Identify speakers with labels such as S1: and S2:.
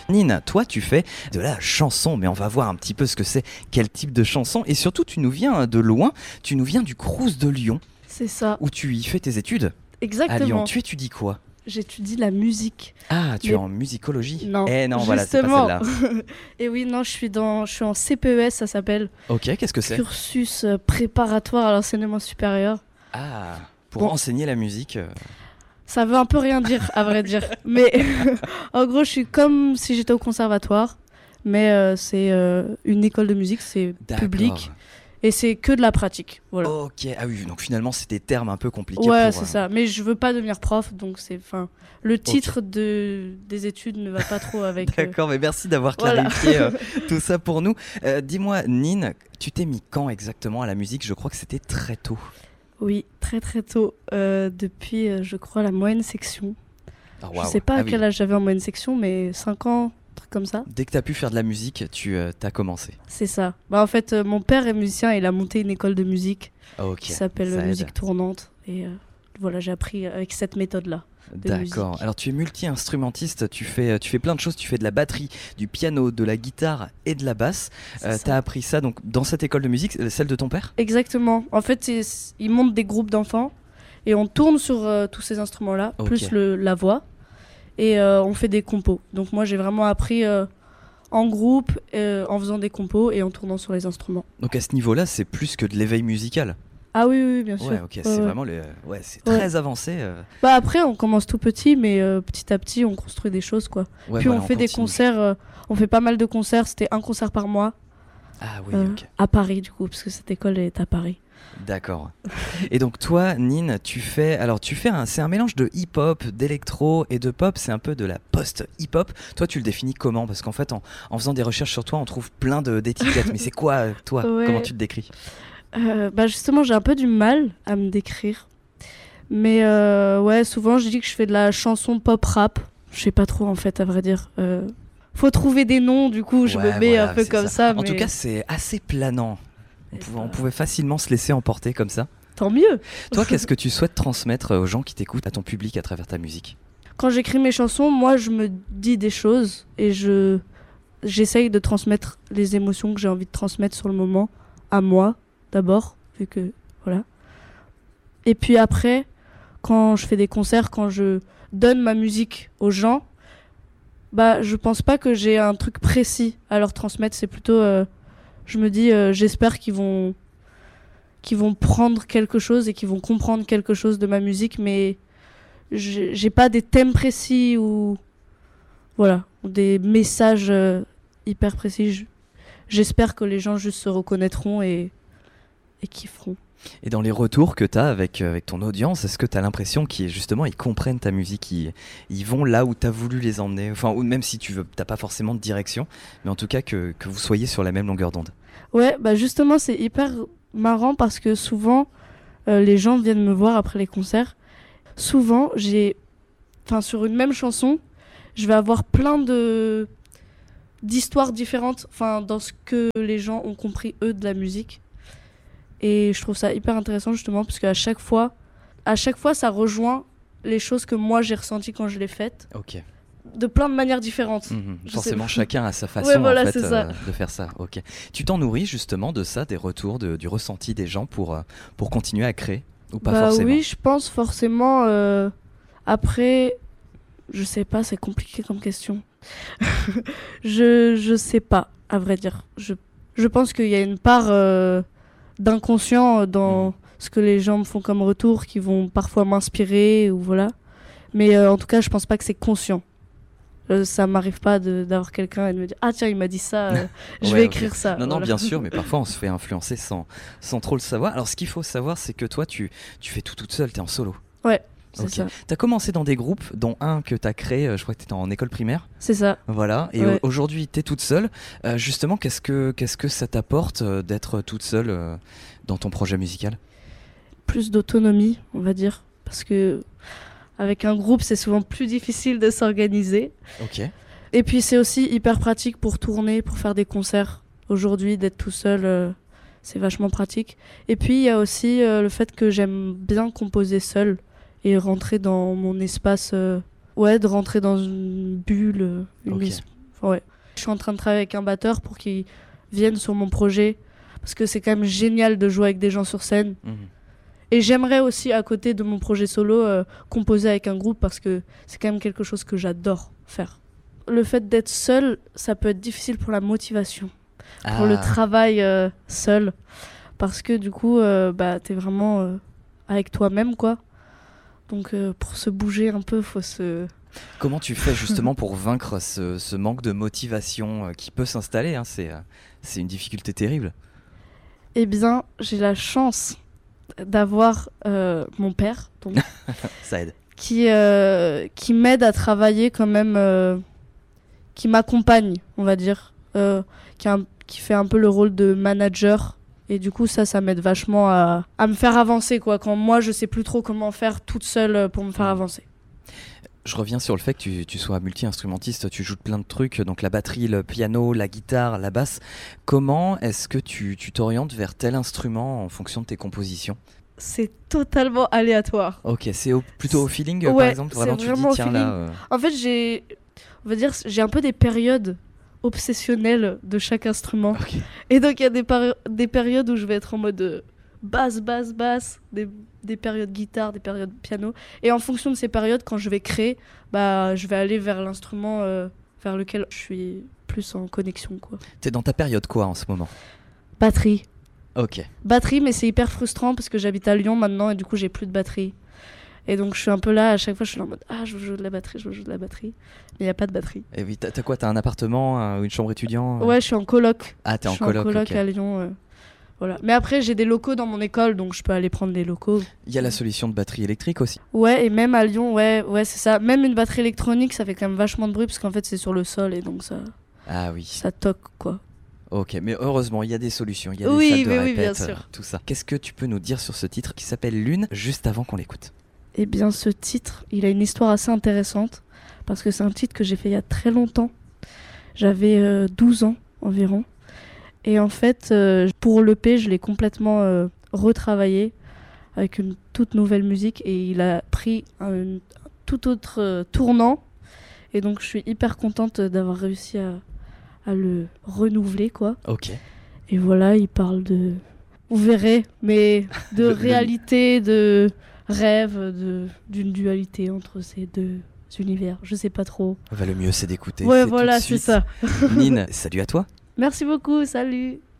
S1: Nine, toi tu fais de la chanson, mais on va voir un petit peu ce que c'est, quel type de chanson, et surtout tu nous viens de loin, tu nous viens du Crous de Lyon,
S2: C'est ça,
S1: où tu y fais tes études. À Lyon,
S2: exactement.
S1: tu étudies quoi?
S2: J'étude la musique.
S1: Ah, tu
S2: Mais-
S1: es en musicologie?
S2: Non,
S1: Eh non, voilà, c'est pas
S2: justement.
S1: celle-là.
S2: Et oui, non, je suis en CPES, ça s'appelle.
S1: Ok, qu'est-ce que c'est?
S2: Cursus préparatoire à l'enseignement supérieur.
S1: Ah, pour
S2: Bon.
S1: enseigner la musique.
S2: Ça veut un peu rien dire, à vrai dire. Mais en gros, je suis comme si j'étais au conservatoire. Mais c'est une école de musique, c'est
S1: D'accord.
S2: public. Et c'est que de la pratique. Voilà.
S1: Ok, ah oui, donc finalement c'est des termes un peu compliqués
S2: Ouais,
S1: pour...
S2: c'est ça. Mais je veux pas devenir prof, donc c'est... Le titre des études ne va pas trop avec...
S1: D'accord, mais merci d'avoir
S2: Voilà.
S1: clarifié tout ça pour nous. Dis-moi, Nine, tu t'es mis quand exactement à la musique? Je crois que c'était très tôt.
S2: Oui, très très tôt. Depuis, je crois, la moyenne section.
S1: Ah,
S2: Je
S1: waouh.
S2: sais pas
S1: Ah
S2: à
S1: oui.
S2: quel âge j'avais en moyenne section, mais 5 ans, un truc comme ça.
S1: Dès que tu as pu faire de la musique, tu as commencé.
S2: C'est ça. En fait, mon père est musicien, il a monté une école de musique
S1: Ok.
S2: qui s'appelle
S1: ça aide.
S2: Musique Tournante. Et voilà, j'ai appris avec cette méthode-là.
S1: D'accord.
S2: musique.
S1: Alors tu es multi-instrumentiste, tu fais plein de choses, tu fais de la batterie, du piano, de la guitare et de la basse.
S2: C'est ça.
S1: Tu as appris ça donc dans cette école de musique, celle de ton père?
S2: Exactement. En fait, ils montent des groupes d'enfants et on tourne sur tous ces instruments-là,
S1: Ok.
S2: plus la voix. Et on fait des compos. Donc moi, j'ai vraiment appris en groupe, en faisant des compos et en tournant sur les instruments.
S1: Donc à ce niveau-là, c'est plus que de l'éveil musical.
S2: Ah oui, oui, oui, bien sûr.
S1: Ouais, ok,
S2: Ouais,
S1: c'est
S2: ouais.
S1: vraiment c'est très avancé.
S2: Bah après, on commence tout petit, mais petit à petit, on construit des choses, quoi.
S1: Ouais,
S2: Puis
S1: voilà,
S2: on fait des
S1: continue.
S2: concerts, on fait pas mal de concerts. C'était un concert par mois
S1: Ah oui, ok.
S2: à Paris, du coup, parce que cette école est à Paris.
S1: D'accord. Et donc toi, Nine, c'est un mélange de hip-hop, d'électro et de pop, c'est un peu de la post-hip-hop. Toi, tu le définis comment? Parce qu'en fait, en faisant des recherches sur toi, on trouve plein d'étiquettes. Mais c'est quoi, toi?
S2: Ouais.
S1: Comment tu te décris?
S2: Bah justement, j'ai un peu du mal à me décrire. Mais ouais, souvent, je dis que je fais de la chanson pop-rap. Je sais pas trop, en fait, à vrai dire. Faut trouver des noms, du coup, je
S1: Ouais,
S2: me mets
S1: voilà,
S2: un peu
S1: c'est
S2: comme
S1: ça.
S2: ça.
S1: En
S2: mais
S1: tout cas, c'est assez planant. On pouvait facilement se laisser emporter comme ça.
S2: tant mieux.
S1: Toi, qu'est-ce que tu souhaites transmettre aux gens qui t'écoutent, à ton public, à travers ta musique?
S2: Quand j'écris mes chansons, moi, je me dis des choses et j'essaye de transmettre les émotions que j'ai envie de transmettre sur le moment à moi, d'abord, vu que, voilà. Et puis après, quand je fais des concerts, quand je donne ma musique aux gens, bah, je pense pas que j'ai un truc précis à leur transmettre. C'est plutôt, je me dis, j'espère qu'ils vont prendre quelque chose et qu'ils vont comprendre quelque chose de ma musique, mais j'ai pas des thèmes précis ou voilà, ou des messages hyper précis. J'espère que les gens juste se reconnaîtront et kifferont.
S1: Et dans les retours que tu as avec ton audience, est-ce que tu as l'impression qu'ils justement ils comprennent ta musique, ils vont là où tu as voulu les emmener, enfin, ou même si tu n'as pas forcément de direction, mais en tout cas que vous soyez sur la même longueur d'onde?
S2: Ouais, bah justement, c'est hyper marrant parce que souvent, les gens viennent me voir après les concerts. Souvent, sur une même chanson, je vais avoir plein d'histoires différentes, dans ce que les gens ont compris, eux, de la musique. Et je trouve ça hyper intéressant, justement, parce qu'à chaque fois, ça rejoint les choses que moi, j'ai ressenties quand je l'ai faites,
S1: Ok.
S2: de plein de manières différentes.
S1: Mhm.
S2: Je
S1: Forcément,
S2: sais.
S1: chacun a sa façon
S2: Ouais, voilà,
S1: en fait,
S2: c'est ça.
S1: de faire ça. Ok. Tu t'en nourris justement de ça, des retours, du ressenti des gens pour continuer à créer ou pas forcément?
S2: Oui, je pense forcément. Après, je sais pas, c'est compliqué comme question. Je sais pas, à vrai dire. Je pense qu'il y a une part d'inconscient dans ce que les gens me font comme retour, qui vont parfois m'inspirer ou voilà. Mais en tout cas, je pense pas que c'est conscient. Ça m'arrive pas d'avoir quelqu'un et de me dire ah tiens, il m'a dit ça, je
S1: Ouais,
S2: vais
S1: ok.
S2: écrire ça.
S1: Non,
S2: Voilà.
S1: bien sûr, mais parfois on se fait influencer sans trop le savoir. Alors ce qu'il faut savoir, c'est que toi, tu fais tout toute seule, tu es en solo.
S2: Ouais, c'est
S1: Ok.
S2: ça.
S1: Tu as commencé dans des groupes, dont un que tu as créé, je crois que tu étais en école primaire.
S2: C'est ça.
S1: Voilà, et
S2: Ouais.
S1: aujourd'hui tu es toute seule. Justement, qu'est-ce que ça t'apporte d'être toute seule dans ton projet musical?
S2: Plus d'autonomie, on va dire, parce que avec un groupe, c'est souvent plus difficile de s'organiser.
S1: Ok.
S2: Et puis c'est aussi hyper pratique pour tourner, pour faire des concerts. Aujourd'hui, d'être tout seul, c'est vachement pratique. Et puis il y a aussi le fait que j'aime bien composer seul et rentrer dans mon espace, de rentrer dans une bulle,
S1: Ok.
S2: Ouais. Je suis en train de travailler avec un batteur pour qu'il vienne sur mon projet, parce que c'est quand même génial de jouer avec des gens sur scène. Et j'aimerais aussi, à côté de mon projet solo, composer avec un groupe, parce que c'est quand même quelque chose que j'adore faire. Le fait d'être seul, ça peut être difficile pour la motivation, pour le travail seul, parce que du coup, t'es vraiment avec toi-même, quoi. Donc pour se bouger un peu, faut se...
S1: Comment tu fais justement pour vaincre ce manque de motivation qui peut s'installer, hein, c'est une difficulté terrible.
S2: Eh bien, j'ai la chance d'avoir mon père, donc,
S1: Ça aide.
S2: qui m'aide à travailler quand même, qui m'accompagne, on va dire, qui fait un peu le rôle de manager. Et du coup, ça m'aide vachement à me faire avancer, quoi. Quand moi, je sais plus trop comment faire toute seule pour me faire avancer.
S1: Je reviens sur le fait que tu sois multi-instrumentiste, tu joues de plein de trucs, donc la batterie, le piano, la guitare, la basse. Comment est-ce que tu t'orientes vers tel instrument en fonction de tes compositions ?
S2: C'est totalement aléatoire.
S1: Ok, c'est plutôt au feeling,
S2: ouais,
S1: par exemple, vraiment
S2: c'est
S1: tu
S2: vraiment
S1: dis tiens là.
S2: En fait, j'ai un peu des périodes obsessionnelles de chaque instrument.
S1: Okay.
S2: Et donc il y a des périodes où je vais être en mode basse, des périodes guitare, des périodes piano. Et en fonction de ces périodes, quand je vais créer, je vais aller vers l'instrument vers lequel je suis plus en connexion, quoi.
S1: T'es dans ta période quoi en ce moment ?
S2: Batterie.
S1: Ok.
S2: Batterie, mais c'est hyper frustrant parce que j'habite à Lyon maintenant et du coup j'ai plus de batterie. Et donc je suis un peu là, à chaque fois je suis là en mode je veux jouer de la batterie, mais il n'y a pas de batterie.
S1: Et oui, t'as quoi ? T'as un appartement ou une chambre étudiant ?
S2: Ouais, je suis en coloc.
S1: Ah, t'es en
S2: coloc. Je suis en coloc
S1: okay.
S2: à Lyon. Voilà. Mais après, j'ai des locaux dans mon école, donc je peux aller prendre les locaux.
S1: Il y a la solution de batterie électrique aussi.
S2: Ouais, et même à Lyon, ouais, c'est ça. Même une batterie électronique, ça fait quand même vachement de bruit parce qu'en fait, c'est sur le sol et donc ça.
S1: Ah oui.
S2: Ça toque, quoi.
S1: Ok, mais heureusement, il y a des solutions, il y a des salles de répète,
S2: oui, bien sûr.
S1: tout ça. Qu'est-ce que tu peux nous dire sur ce titre qui s'appelle Lune, juste avant qu'on l'écoute ?
S2: Eh bien, ce titre, il a une histoire assez intéressante parce que c'est un titre que j'ai fait il y a très longtemps. J'avais 12 ans environ. Et en fait, pour l'EP, je l'ai complètement retravaillé avec une toute nouvelle musique et il a pris un tout autre tournant. Et donc, je suis hyper contente d'avoir réussi à le renouveler, quoi.
S1: Ok.
S2: Et voilà, il parle de... Vous verrez, mais de réalité, de rêve, d'une dualité entre ces deux univers. Je sais pas trop.
S1: Le mieux, c'est d'écouter.
S2: Ouais, voilà, c'est ça.
S1: Nine, salut à toi.
S2: Merci beaucoup, salut.